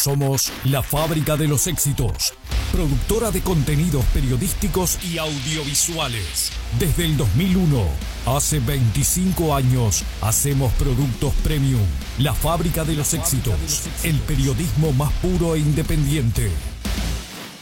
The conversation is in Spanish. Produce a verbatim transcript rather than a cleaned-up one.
Somos la fábrica de los éxitos, productora de contenidos periodísticos y audiovisuales. Desde el dos mil uno, hace veinticinco años, hacemos productos premium. La fábrica de los éxitos, el periodismo más puro e independiente.